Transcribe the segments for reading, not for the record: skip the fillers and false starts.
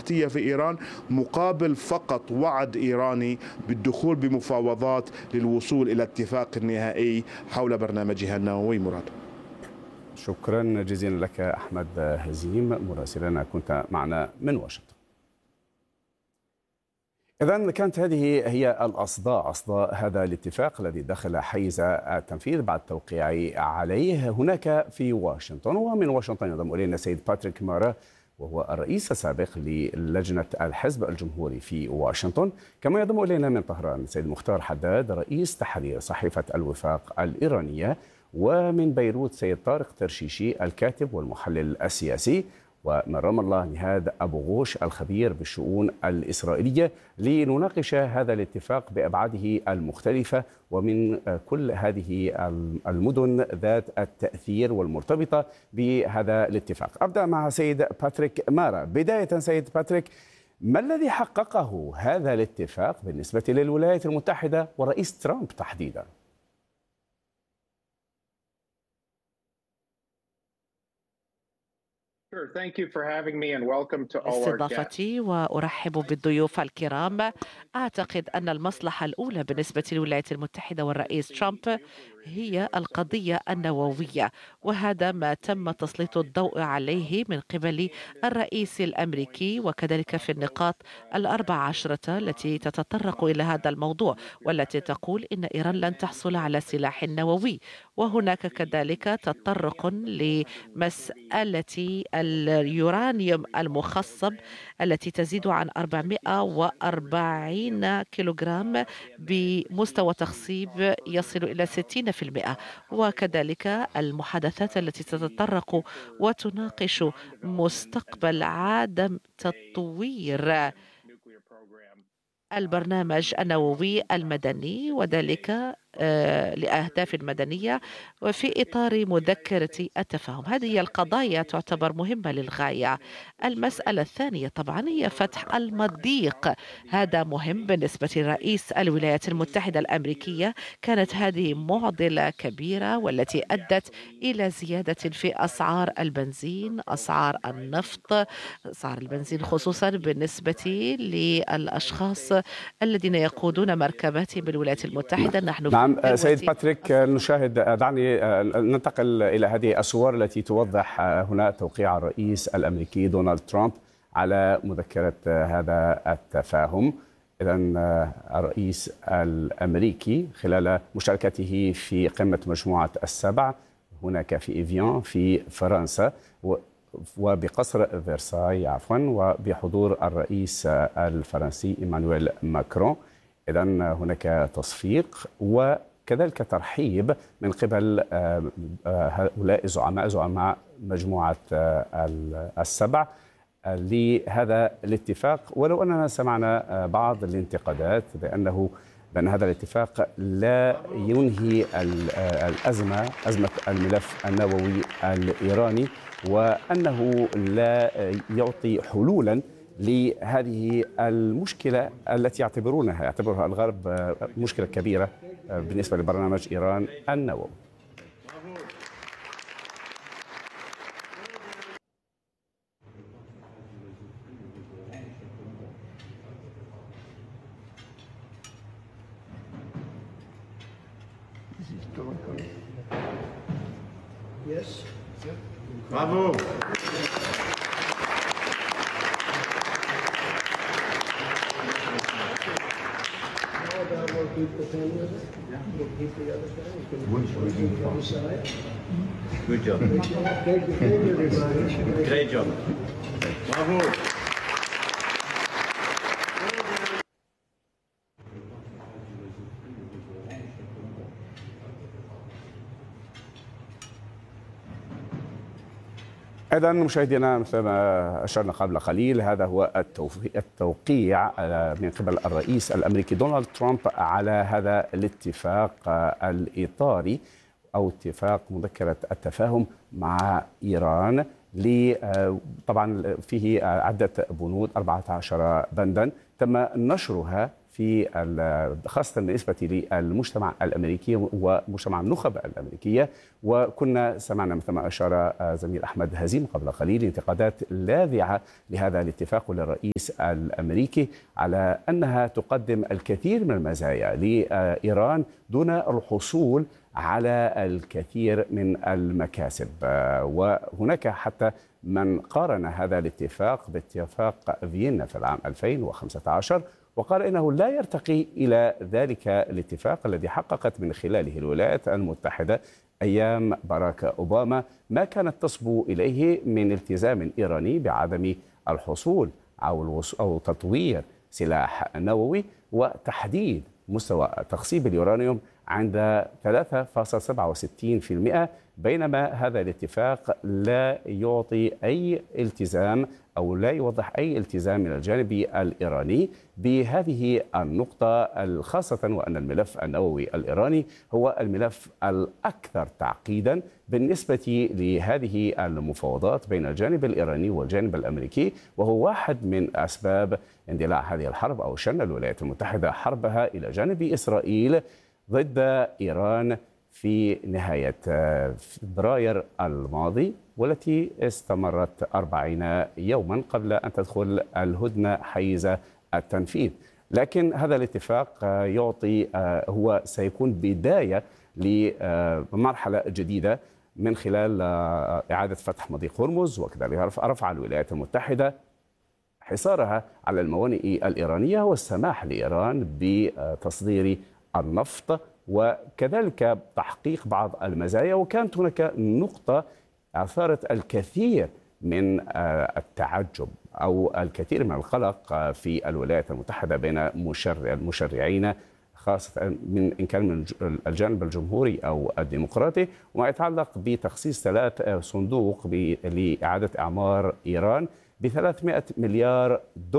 التحتية في إيران مقابل فقط وعد إيراني بالدخول بمفاوضات للوصول إلى اتفاق نهائي حول برنامجها النووي. مراد، شكرا جزيلا لك أحمد هزيم مراسلنا، كنت معنا من واشنطن. إذن كانت هذه هي أصداء هذا الاتفاق الذي دخل حيز التنفيذ بعد التوقيع عليه هناك في واشنطن. ومن واشنطن ينضم إلينا السيد باتريك مارا، وهو الرئيس السابق للجنة الحزب الجمهوري في واشنطن. كما ينضم إلينا من طهران السيد مختار حداد، رئيس تحرير صحيفة الوفاق الإيرانية. ومن بيروت سيد طارق ترشيشي، الكاتب والمحلل السياسي. ومن رام الله نهاد أبو غوش، الخبير بالشؤون الإسرائيلية، لنناقش هذا الاتفاق بأبعاده المختلفة ومن كل هذه المدن ذات التأثير والمرتبطة بهذا الاتفاق. أبدأ مع سيد باتريك مارا. بداية سيد باتريك، ما الذي حققه هذا الاتفاق بالنسبة للولايات المتحدة ورئيس ترامب تحديداً؟ استضافتي وأرحب بالضيوف الكرام. أعتقد أن المصلحة الأولى بالنسبة للولايات المتحدة والرئيس ترامب هي القضية النووية، وهذا ما تم تسليط الضوء عليه من قبل الرئيس الأمريكي، وكذلك في النقاط 14 التي تتطرق إلى هذا الموضوع والتي تقول إن إيران لن تحصل على سلاح نووي. وهناك كذلك تطرق لمسألة اليورانيوم المخصب التي تزيد عن 440 كيلوغرام بمستوى تخصيب يصل إلى 60%. وكذلك المحادثات التي تتطرق وتناقش مستقبل عدم تطوير البرنامج النووي المدني، وذلك لأهداف مدنية وفي إطار مذكرة التفاهم. هذه القضايا تعتبر مهمة للغاية. المسألة الثانية طبعا هي فتح المضيق، هذا مهم بالنسبة لرئيس الولايات المتحدة الأمريكية. كانت هذه معضلة كبيرة والتي أدت إلى زيادة في أسعار البنزين، أسعار النفط، أسعار البنزين خصوصا بالنسبة للأشخاص الذين يقودون مركبات بالولايات المتحدة. نحن نعم سيد باتريك، نشاهد، دعني ننتقل إلى هذه الصور التي توضح هنا توقيع الرئيس الأمريكي دونالد ترامب على مذكرة هذا التفاهم. إذن الرئيس الأمريكي خلال مشاركته في قمة مجموعة السبع هناك في إيفيان في فرنسا وبقصر فرساي وبحضور الرئيس الفرنسي إيمانويل ماكرون. إذن هناك تصفيق وكذلك ترحيب من قبل هؤلاء زعماء مجموعة السبع لهذا الاتفاق، ولو أننا سمعنا بعض الانتقادات بأن هذا الاتفاق لا ينهي أزمة الملف النووي الإيراني، وأنه لا يعطي حلولا لهذه المشكلة التي يعتبرها الغرب مشكلة كبيرة بالنسبة لبرنامج إيران النووي. برافو. Good job. Great job. Bravo. إذا مشاهدينا، مثل ما أشرنا قبل قليل، هذا هو التوقيع من قبل الرئيس الأمريكي دونالد ترامب على هذا الاتفاق الإطاري أو اتفاق مذكرة التفاهم مع إيران. طبعا فيه عدة بنود، 14 بندا تم نشرها خاصة بالنسبة للمجتمع الأمريكي ومجتمع النخب الأمريكية. وكنا سمعنا مثل ما أشار زميل أحمد هزيم قبل قليل انتقادات لاذعة لهذا الاتفاق وللرئيس الأمريكي على أنها تقدم الكثير من المزايا لإيران دون الحصول على الكثير من المكاسب. وهناك حتى من قارن هذا الاتفاق باتفاق فيينا في العام 2015 وقال إنه لا يرتقي إلى ذلك الاتفاق الذي حققت من خلاله الولايات المتحدة أيام باراك أوباما ما كانت تصبو إليه من التزام إيراني بعدم الحصول أو تطوير سلاح نووي وتحديد مستوى تخصيب اليورانيوم عند 3.67%، بينما هذا الاتفاق لا يعطي أي التزام أو لا يوضح أي التزام من الجانب الإيراني بهذه النقطة، الخاصة وأن الملف النووي الإيراني هو الملف الأكثر تعقيدا بالنسبة لهذه المفاوضات بين الجانب الإيراني والجانب الأمريكي، وهو واحد من أسباب اندلاع هذه الحرب أو شن الولايات المتحدة حربها إلى جانب إسرائيل ضد إيران في نهاية فبراير الماضي، والتي استمرت 40 يوما قبل أن تدخل الهدنة حيز التنفيذ. لكن هذا الاتفاق يعطي هو سيكون بداية لمرحلة جديدة من خلال إعادة فتح مضيق هرمز، وكذلك رفع الولايات المتحدة حصارها على الموانئ الإيرانية والسماح لإيران بتصدير النفط، وكذلك تحقيق بعض المزايا. وكانت هناك نقطة أثارت الكثير من التعجب أو الكثير من القلق في الولايات المتحدة بين المشرعين، خاصة إن كان من الجانب الجمهوري أو الديمقراطي، وما يتعلق بتخصيص 3 صندوق لإعادة إعمار إيران ب$300 مليار.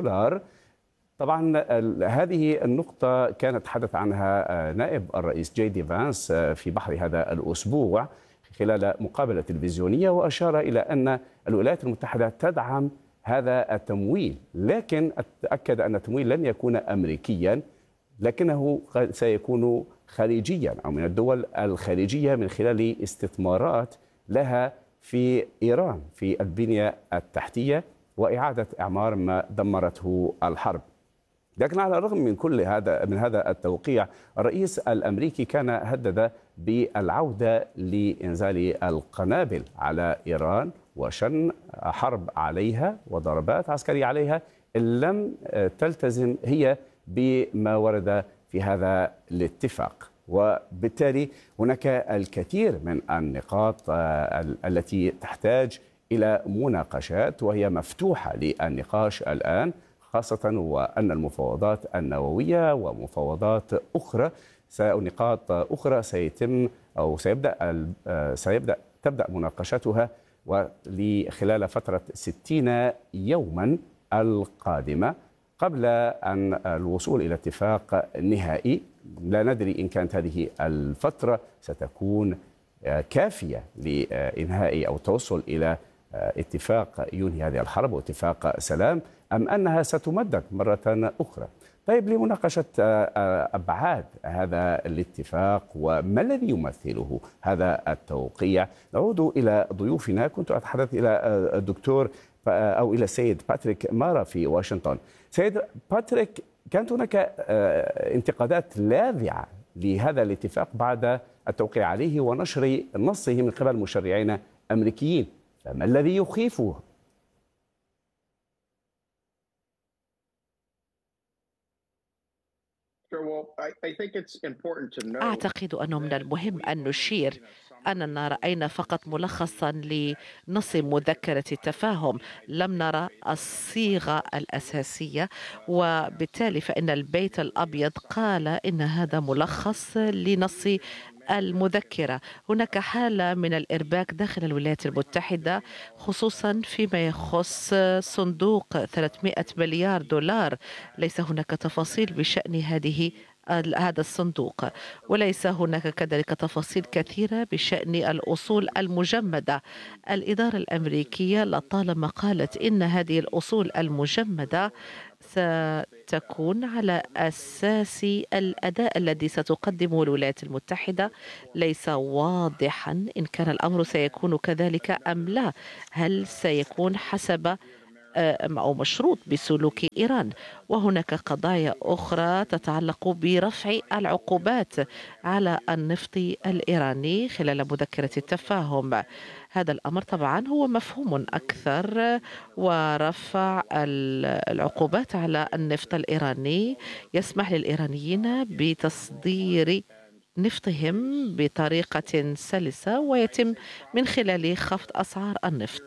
طبعا هذه النقطة كانت تحدث عنها نائب الرئيس جي دي فانس في بحر هذا الأسبوع خلال مقابلة تلفزيونية، وأشار إلى أن الولايات المتحدة تدعم هذا التمويل، لكن أكد أن التمويل لن يكون أمريكيا لكنه سيكون خليجيا أو من الدول الخليجية من خلال استثمارات لها في إيران في البنية التحتية وإعادة إعمار ما دمرته الحرب. لكن على الرغم من كل هذا التوقيع، الرئيس الأمريكي كان هدد بالعودة لإنزال القنابل على إيران وشن حرب عليها وضربات عسكرية عليها إن لم تلتزم هي بما ورد في هذا الاتفاق. وبالتالي هناك الكثير من النقاط التي تحتاج إلى مناقشات وهي مفتوحة للنقاش الآن، خاصة وأن المفاوضات النووية ومفاوضات أخرى نقاط أخرى تبدأ مناقشتها خلال فترة 60 يوما القادمة قبل أن الوصول إلى اتفاق نهائي. لا ندري إن كانت هذه الفترة ستكون كافية لإنهاء أو التوصل إلى اتفاق ينهي هذه الحرب واتفاق سلام، أم أنها ستمدد مرة أخرى. طيب، لمناقشة أبعاد هذا الاتفاق وما الذي يمثله هذا التوقيع نعود إلى ضيوفنا. كنت أتحدث إلى الدكتور أو إلى السيد باتريك مارا في واشنطن. سيد باتريك، كانت هناك انتقادات لاذعة لهذا الاتفاق بعد التوقيع عليه ونشر نصه من قبل مشرعين أمريكيين، فما الذي يخيفه؟ أعتقد أنه من المهم أن نشير أننا رأينا فقط ملخصا لنص مذكرة التفاهم، لم نرى الصيغة الأساسية، وبالتالي فإن البيت الأبيض قال إن هذا ملخص لنص المذكرة. هناك حالة من الإرباك داخل الولايات المتحدة خصوصا فيما يخص صندوق $300 مليار. ليس هناك تفاصيل بشأن هذه هذا الصندوق، وليس هناك كذلك تفاصيل كثيرة بشأن الأصول المجمدة. الإدارة الأمريكية لطالما قالت إن هذه الأصول المجمدة ستكون على أساس الأداء الذي ستقدمه الولايات المتحدة. ليس واضحا إن كان الأمر سيكون كذلك أم لا، هل سيكون حسب أو مشروط بسلوك إيران. وهناك قضايا أخرى تتعلق برفع العقوبات على النفط الإيراني خلال مذكرة التفاهم. هذا الأمر طبعا هو مفهوم أكثر، ورفع العقوبات على النفط الإيراني يسمح للإيرانيين بتصدير نفطهم بطريقة سلسة، ويتم من خلال خفض أسعار النفط.